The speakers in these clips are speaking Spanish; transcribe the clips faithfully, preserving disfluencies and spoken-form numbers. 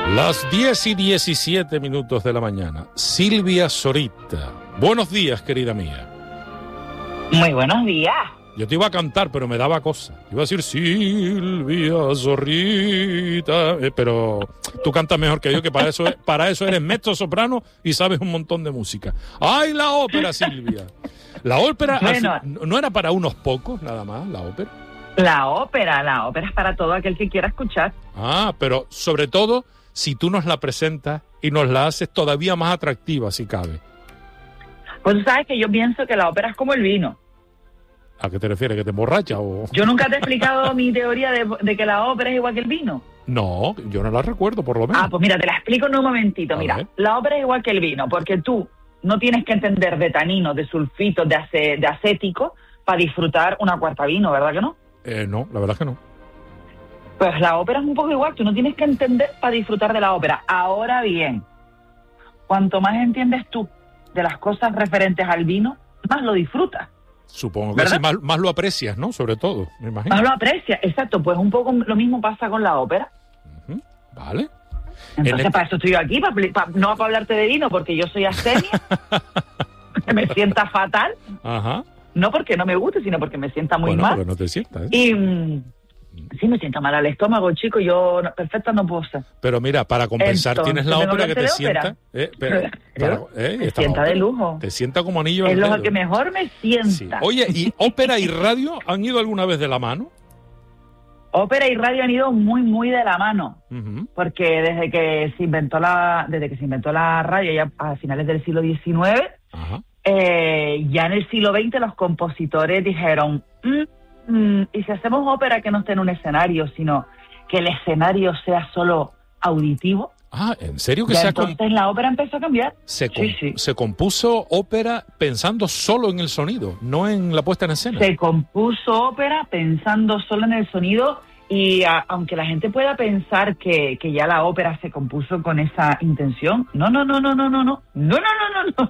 Las diez y diecisiete minutos de la mañana. Silvia Zorita. Buenos días, querida mía. Muy buenos días. Yo te iba a cantar, pero me daba cosa. Iba a decir Silvia Zorita, eh, pero tú cantas mejor que yo, que para eso, para eso eres mezzosoprano y sabes un montón de música. ¡Ay, la ópera, Silvia! La ópera Bueno, así, no era para unos pocos, nada más, la ópera. La ópera, la ópera es para todo aquel que quiera escuchar. Ah, pero sobre todo si tú nos la presentas y nos la haces todavía más atractiva, si cabe. Pues tú sabes que yo pienso que la ópera es como el vino. ¿A qué te refieres? ¿Que te emborracha o...? Yo nunca te he explicado mi teoría de, de que la ópera es igual que el vino. No, yo no la recuerdo, por lo menos. Ah, pues mira, te la explico en un momentito. A Mira, ver. la ópera es igual que el vino, porque tú no tienes que entender de taninos, de sulfitos, de, ace, de acético para disfrutar una cuarta vino, ¿verdad que no? Eh, no, la verdad es que no. Pues la ópera es un poco igual, tú no tienes que entender para disfrutar de la ópera. Ahora bien, cuanto más entiendes tú de las cosas referentes al vino, más lo disfrutas. Supongo que ¿verdad? sí, más, más lo aprecias, ¿no? Sobre todo, me imagino. Más lo aprecias, exacto, pues un poco lo mismo pasa con la ópera. Ujú, vale. Entonces, En este- para eso estoy yo aquí, para, para- no para hablarte de vino, porque yo soy astenia, que me sienta fatal, Ajá. no porque no me guste, sino porque me sienta muy Bueno, mal. porque no te sientas, ¿eh? Y mm, sí, me sienta mal al estómago, chico, yo no, perfecta no puedo ser. Pero mira, para compensar Entonces, tienes la ¿tengo ópera que que te hacer de ópera? sienta... Eh, pero, Claro, para- eh, me esta sienta ópera de lujo. Te sienta como anillo al Es lo dedo. que mejor me sienta. Sí. Oye, ¿y ópera y radio han ido alguna vez de la mano? Ópera y radio han ido muy, muy de la mano. Ujú. Porque desde que se inventó la, desde que se inventó la radio, ya a finales del siglo diecinueve, Ajá. eh, ya en el siglo veinte los compositores dijeron, "Mm, mm, y si hacemos ópera que no esté en un escenario, sino que el escenario sea solo auditivo", Ah, ¿en serio que ya se, ha com- entonces la ópera empezó a cambiar. se, com- Sí, sí. se compuso ópera pensando solo en el sonido, no en la puesta en escena? Se compuso ópera pensando solo en el sonido y a- aunque la gente pueda pensar que, que ya la ópera se compuso con esa intención, no, no, no, no, no, no, no, no, no, no, no,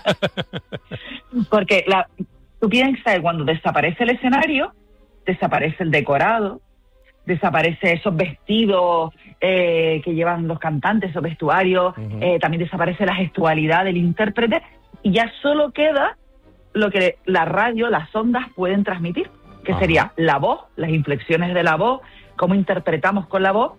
no. Porque la, tú piensas que cuando desaparece el escenario, desaparece el decorado, desaparece esos vestidos eh, que llevan los cantantes, esos vestuarios, Ujú. eh, también desaparece la gestualidad del intérprete y ya solo queda lo que la radio, las ondas pueden transmitir, que Ajá. sería la voz, las inflexiones de la voz, cómo interpretamos con la voz